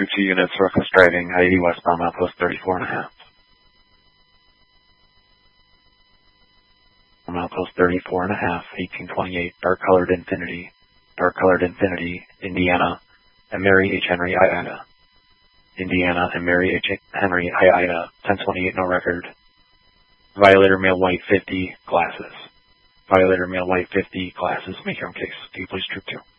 Troop 2 units, reckless driving, I-80 westbound, milepost 34.5. Milepost 34.5, 1828, dark-colored Infinity, Indiana, and Mary H. Henry, I-Ida. Indiana and Mary H. Henry, I-Ida, 1028, no record. Violator, male white, 50, glasses. Violator, male white, 50, glasses. Make your own case. Do you please, Troop 2?